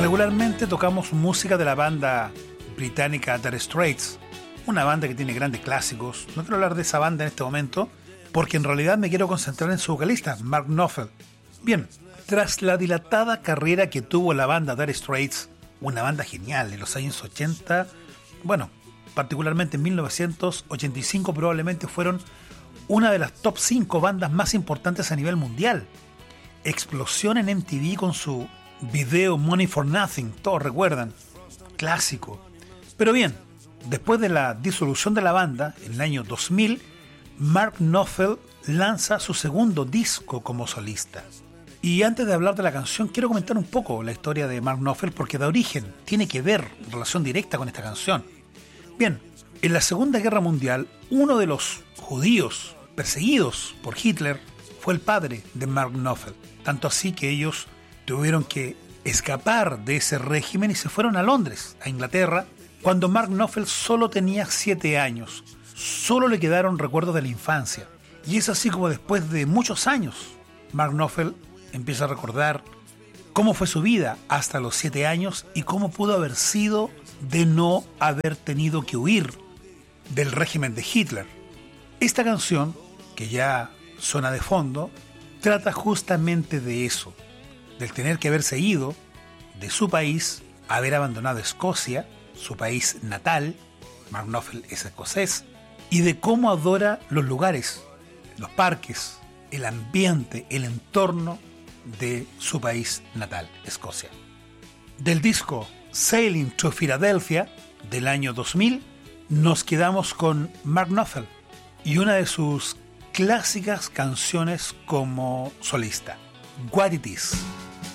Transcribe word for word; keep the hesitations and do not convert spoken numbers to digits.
Regularmente tocamos música de la banda británica Dire Straits, una banda que tiene grandes clásicos. No quiero hablar de esa banda en este momento, porque en realidad me quiero concentrar en su vocalista, Mark Knopfler. Bien, tras la dilatada carrera que tuvo la banda Dire Straits, una banda genial en los años ochenta, bueno, particularmente en mil novecientos ochenta y cinco probablemente fueron una de las top cinco bandas más importantes a nivel mundial. Explosión en M T V con su video Money for Nothing, todos recuerdan, clásico. Pero bien, después de la disolución de la banda, en el año dos mil, Mark Knopfler lanza su segundo disco como solista. Y antes de hablar de la canción, quiero comentar un poco la historia de Mark Knopfler, porque da origen, tiene que ver, relación directa con esta canción. Bien, en la Segunda Guerra Mundial, uno de los judíos perseguidos por Hitler fue el padre de Mark Knopfler, tanto así que ellos tuvieron que escapar de ese régimen y se fueron a Londres, a Inglaterra, cuando Mark Knopfler solo tenía siete años. Solo le quedaron recuerdos de la infancia. Y es así como después de muchos años, Mark Knopfler empieza a recordar cómo fue su vida hasta los siete años y cómo pudo haber sido de no haber tenido que huir del régimen de Hitler. Esta canción, que ya suena de fondo, trata justamente de eso, del tener que haberse ido de su país, haber abandonado Escocia, su país natal, Mark Knopfler es escocés, y de cómo adora los lugares, los parques, el ambiente, el entorno de su país natal, Escocia. Del disco Sailing to Philadelphia del año dos mil, nos quedamos con Mark Knopfler y una de sus clásicas canciones como solista, What It Is.